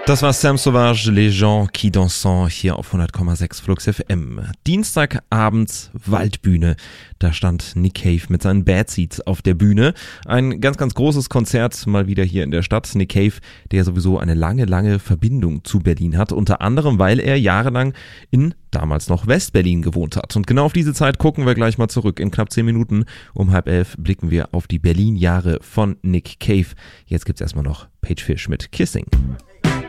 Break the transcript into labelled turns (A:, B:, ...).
A: Das war Sam Sauvage, Les gens qui dansent, hier auf 100,6 Flux FM. Dienstagabends Waldbühne. Da stand Nick Cave mit seinen Bad Seeds auf der Bühne. Ein ganz, ganz großes Konzert mal wieder hier in der Stadt. Nick Cave, der sowieso eine lange Verbindung zu Berlin hat. Unter anderem, weil er jahrelang in damals noch West-Berlin gewohnt hat. Und genau auf diese Zeit gucken wir gleich mal zurück. In knapp 10 Minuten um 10:30 blicken wir auf die Berlin-Jahre von Nick Cave. Jetzt gibt's erstmal noch Page Fish mit Kissing.